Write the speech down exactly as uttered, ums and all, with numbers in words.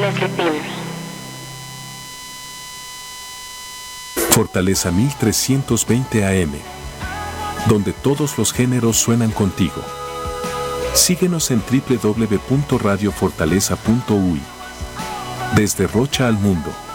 indescriptible. Fortaleza mil trescientos veinte A M, donde todos los géneros suenan contigo. Síguenos en doble u doble u doble u punto radio fortaleza punto u i. Desde Rocha al mundo.